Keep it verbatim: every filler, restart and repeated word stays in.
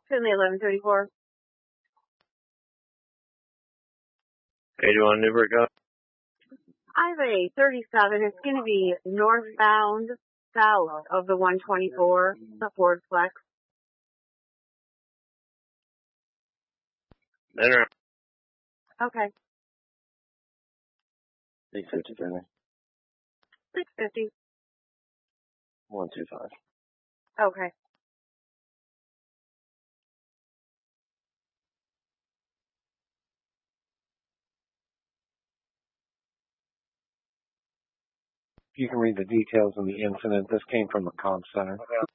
Finley eleven thirty-four. eighty-one Newburgh, go. I have a thirty-seven. It's going to be northbound south of the one twenty-four, the Ford Flex. Enter. Okay. six fifty, Finley. six fifty. one two five. Okay. You can read the details of the incident. This came from the comm center.